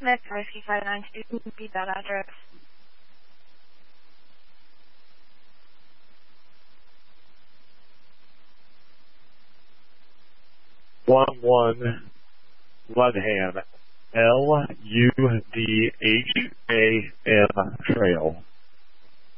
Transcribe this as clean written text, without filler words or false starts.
Smith, Whiskey 592, repeat that address. 11 Ludham, Ludham Trail.